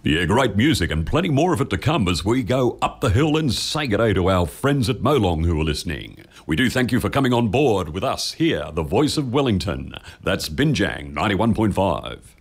Yeah, great music and plenty more of it to come as we go up the hill and say good day to our friends at Molong who are listening. We do thank you for coming on board with us here, the voice of Wellington. That's Binjang 91.5.